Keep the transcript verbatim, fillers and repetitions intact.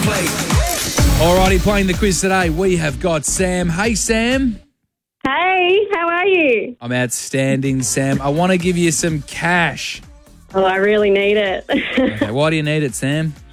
Alrighty, playing the quiz today, we have got Sam. Hey, Sam. Hey, how are you? I'm outstanding, Sam. I want to give you some cash. Oh, I really need it. Okay, why do you need it, Sam?